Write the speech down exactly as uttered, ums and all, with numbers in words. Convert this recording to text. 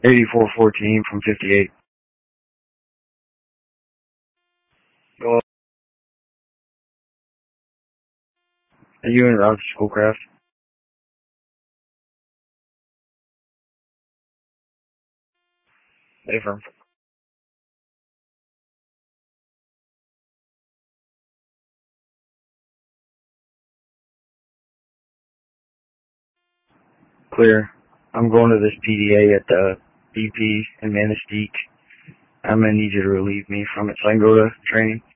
eighty-four fourteen from fifty-eight. Well, are you in route to Schoolcraft? Different. Clear. I'm going to this P D A at the B P in Manistee. I'm going to need you to relieve me from it so I can go to training.